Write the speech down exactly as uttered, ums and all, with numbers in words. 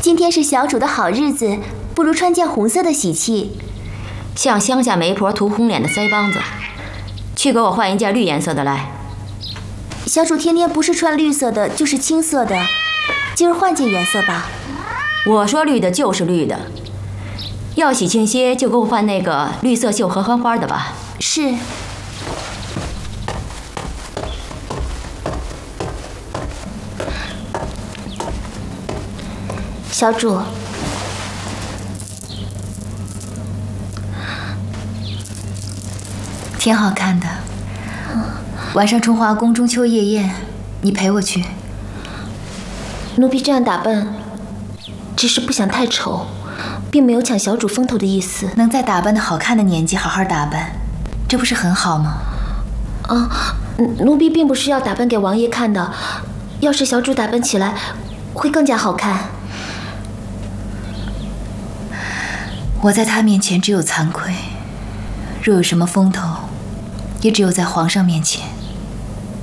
今天是小主的好日子，不如穿件红色的喜气， 像乡下媒婆涂红脸的腮帮子。去给我换一件绿颜色的来。 小主天天不是穿绿色的，就是青色的，今儿换件颜色吧。 我说绿的就是绿的，要喜庆些就给我换那个绿色绣合欢花的吧。 是。小主， 挺好看的。晚上崇华宫中秋夜宴，你陪我去。 奴婢这样打扮，只是不想太丑，并没有抢小主风头的意思。 能在打扮的好看的年纪好好打扮，这不是很好吗？ 啊，奴婢并不是要打扮给王爷看的，要是小主打扮起来，会更加好看。 我在他面前只有惭愧，若有什么风头，也只有在皇上面前。